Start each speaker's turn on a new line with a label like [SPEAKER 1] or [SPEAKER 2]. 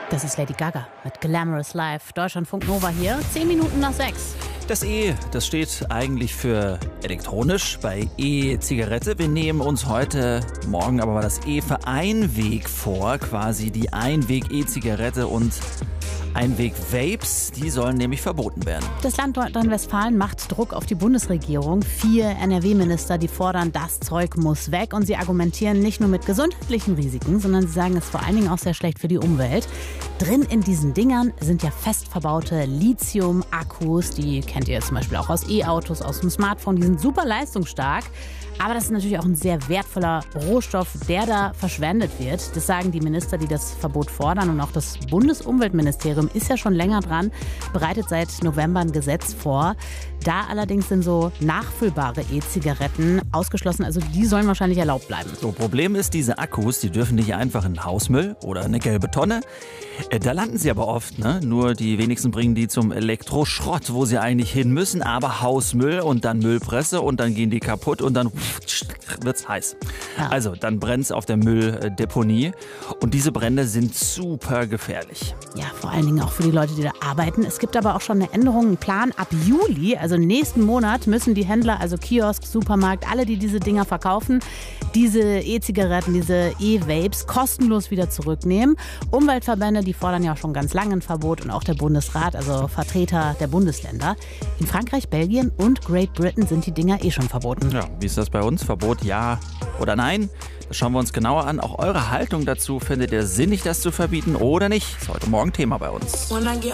[SPEAKER 1] Das ist Lady Gaga mit Glamorous Life. Deutschlandfunk Nova hier, 10 Minuten nach 6.
[SPEAKER 2] Das E, das steht eigentlich für elektronisch bei E-Zigarette. Wir nehmen uns heute Morgen aber mal das E für Einweg vor, quasi die Einweg-E-Zigarette und Einweg-Vapes, die sollen nämlich verboten werden.
[SPEAKER 1] Das Land Nordrhein-Westfalen macht Druck auf die Bundesregierung. 4 NRW-Minister, die fordern, das Zeug muss weg. Und sie argumentieren nicht nur mit gesundheitlichen Risiken, sondern sie sagen, es ist vor allen Dingen auch sehr schlecht für die Umwelt. Drin in diesen Dingern sind ja fest verbaute Lithium-Akkus. Die kennt ihr zum Beispiel auch aus E-Autos, aus dem Smartphone. Die sind super leistungsstark. Aber das ist natürlich auch ein sehr wertvoller Rohstoff, der da verschwendet wird. Das sagen die Minister, die das Verbot fordern. Und auch das Bundesumweltministerium ist ja schon länger dran, bereitet seit November ein Gesetz vor. Da allerdings sind so nachfüllbare E-Zigaretten ausgeschlossen. Also die sollen wahrscheinlich erlaubt bleiben.
[SPEAKER 2] So, Problem ist, diese Akkus, die dürfen nicht einfach in Hausmüll oder eine gelbe Tonne. Da landen sie aber oft, ne? Nur die wenigsten bringen die zum Elektroschrott, wo sie eigentlich hin müssen. Aber Hausmüll und dann Müllpresse und dann gehen die kaputt und dann wird's heiß.
[SPEAKER 1] Ja.
[SPEAKER 2] Also dann brennt's auf der Mülldeponie. Und diese Brände sind super gefährlich.
[SPEAKER 1] Ja, vor allen Dingen auch für die Leute, die da arbeiten. Es gibt aber auch schon eine Änderung, einen Plan. Ab Juli, also nächsten Monat, müssen die Händler, also Kiosk, Supermarkt, alle, die diese Dinger verkaufen, diese E-Zigaretten, diese E-Vapes kostenlos wieder zurücknehmen. Umweltverbände, die fordern ja auch schon ganz lange ein Verbot und auch der Bundesrat, also Vertreter der Bundesländer. In Frankreich, Belgien und Great Britain sind die Dinger eh schon verboten.
[SPEAKER 2] Ja, wie ist das bei uns? Verbot ja oder nein? Das schauen wir uns genauer an. Auch eure Haltung dazu. Findet ihr sinnig, das zu verbieten oder nicht? Ist heute Morgen Thema bei uns.